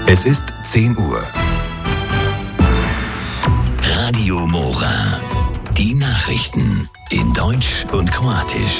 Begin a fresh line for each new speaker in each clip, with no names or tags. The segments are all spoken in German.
Es ist 10 Uhr.
Radio Mora. Die Nachrichten in Deutsch und Kroatisch.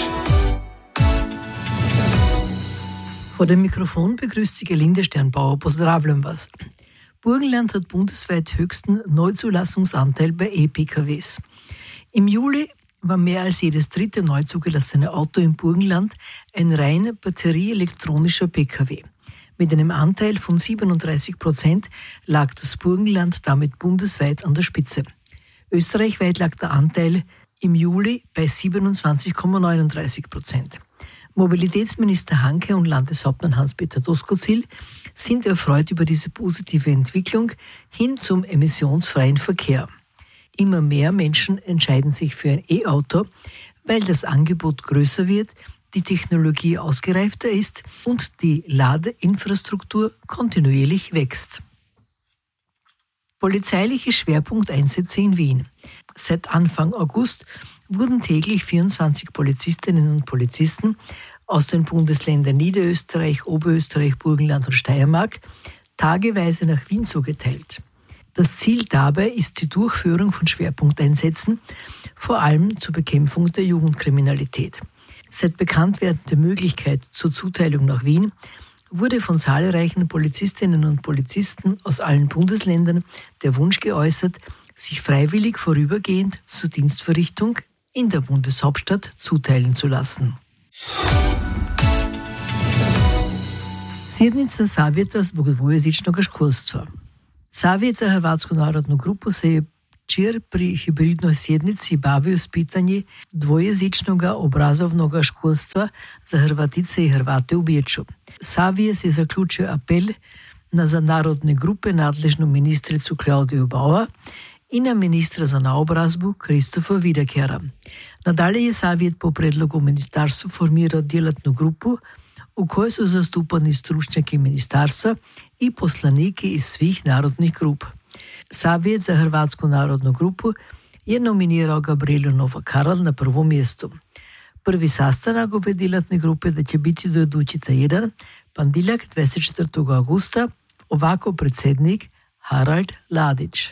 Vor dem Mikrofon begrüßt Sie Gelinde Sternbauer. Pozdravljam vas. Burgenland hat bundesweit höchsten Neuzulassungsanteil bei E-PKWs. Im Juli war mehr als jedes dritte neu zugelassene Auto im Burgenland ein rein batterieelektronischer PKW. Mit einem Anteil von 37% lag das Burgenland damit bundesweit an der Spitze. Österreichweit lag der Anteil im Juli bei 27,39%. Mobilitätsminister Hanke und Landeshauptmann Hans-Peter Doskozil sind erfreut über diese positive Entwicklung hin zum emissionsfreien Verkehr. Immer mehr Menschen entscheiden sich für ein E-Auto, weil das Angebot größer wird, die Technologie ausgereifter ist und die Ladeinfrastruktur kontinuierlich wächst. Polizeiliche Schwerpunkteinsätze in Wien. Seit Anfang August wurden täglich 24 Polizistinnen und Polizisten aus den Bundesländern Niederösterreich, Oberösterreich, Burgenland und Steiermark tageweise nach Wien zugeteilt. Das Ziel dabei ist die Durchführung von Schwerpunkteinsätzen, vor allem zur Bekämpfung der Jugendkriminalität. Seit Bekanntwerden der Möglichkeit zur Zuteilung nach Wien wurde von zahlreichen Polizistinnen und Polizisten aus allen Bundesländern der Wunsch geäußert, sich freiwillig vorübergehend zur Dienstverrichtung in der Bundeshauptstadt zuteilen zu lassen. Sjednica Savjeta zbog dvojezičnog školstva. Savjet za Hrvatsku narodnu grupu se je včeraj pri hibridnoj sjednici bavio s pitanji dvojezičnog obrazovnog školstva za Hrvatice i Hrvate u Beču. Savjet je zaključio apel na za narodne grupe nadležnu ministricu Klaudiju Bauer i na ministra za naobrazbu Kristofa Videkera. Nadalje je Savjet po predlogu ministarstva formirao djelatnu grupu u kojoj su zastupani stručnjaki ministarstva i poslaniki iz svih narodnih grup. Savjet za Hrvatsku narodnu grupu je nominirao Gabrielu Novakaral na prvo mjesto. Prvi sastanak ove djelatne grupe da će biti do idući tjedan, ponedjeljak 24. augusta, ovako predsjednik Harald Ladić.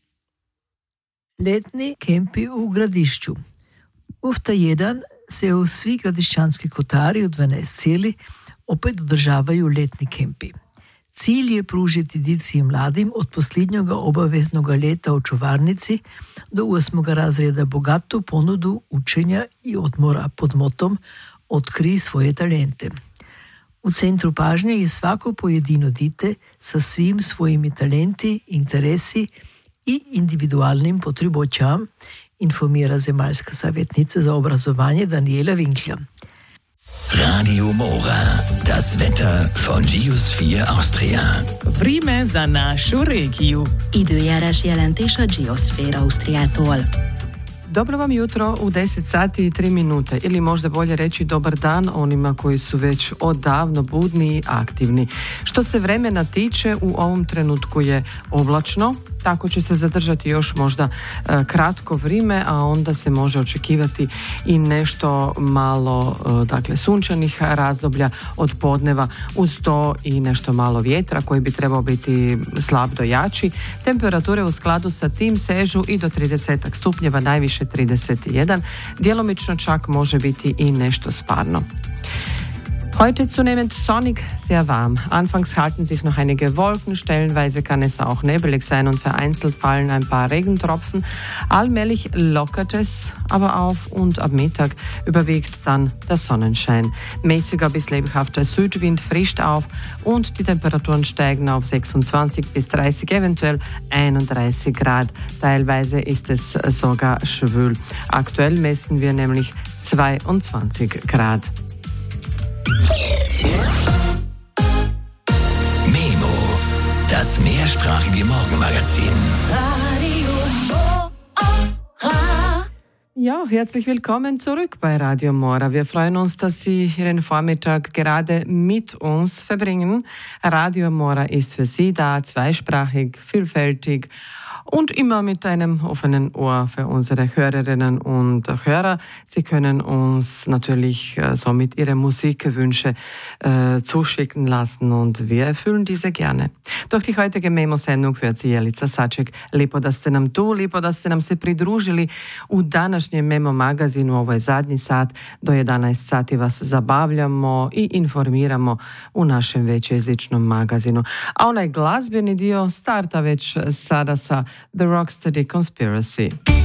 Letni kempi u Gradišću. U tjedan se u svi gradišćanski kotari u 12 cijeli opet održavaju letni kempi. Cilj je pružiti djeci i mladim od posljednjega obaveznog leta u čuvarnici do 8. razreda bogatu ponudu učenja i odmora pod motom Otkrij svoje talente. U centru pažnje je svako pojedino dite sa svim svojimi talenti, interesi i individualnim potrebama, informira zemaljska savjetnica za obrazovanje Daniela Winkler.
Radio Mora, das Wetter von Geosphere Austria.
Vreme za našu regiju.
Időjárás jelentés a Geosphere Austriától.
Dobro vam jutro u 10 sati i 3 minute ili možda bolje reći dobar dan onima koji su već odavno budni i aktivni. Što se vremena tiče, u ovom trenutku je oblačno, tako će se zadržati još možda kratko vrijeme, a onda se može očekivati i nešto malo sunčanih razdoblja od podneva, uz to i nešto malo vjetra koji bi trebao biti slab do jači. Temperature u skladu sa tim sežu i do 30 stupnjeva, najviše 31, djelomično čak može biti i nešto sparno. Heute zunehmend sonnig, sehr warm. Anfangs halten sich noch einige Wolken, stellenweise kann es auch nebelig sein und vereinzelt fallen ein paar Regentropfen. Allmählich lockert es aber auf und ab Mittag überwiegt dann der Sonnenschein. Mäßiger bis lebhafter Südwind frischt auf und die Temperaturen steigen auf 26 bis 30, eventuell 31 Grad. Teilweise ist es sogar schwül. Aktuell messen wir nämlich 22 Grad.
Memo, das mehrsprachige Morgenmagazin.
Ja, herzlich willkommen zurück bei Radio Mora. Wir freuen uns, dass Sie Ihren Vormittag gerade mit uns verbringen. Radio Mora ist für Sie da, zweisprachig, vielfältig Und immer mit einem offenen Ohr für unsere Hörerinnen und Hörer. Sie können uns natürlich somit Ihre Musikwünsche zuschicken lassen und wir erfüllen diese gerne. Durch die heutige Memo-Sendung hört sie Jelica Saček. Lepo da ste nam tu, lepo da ste nam se pridružili u današnjem Memo magazinu. Ovo je zadnji sat, do 11 sati vas zabavljamo i informiramo u našem većjezičnom magazinu. A onaj glazbeni dio starta već sada sa The Rocksteady Conspiracy.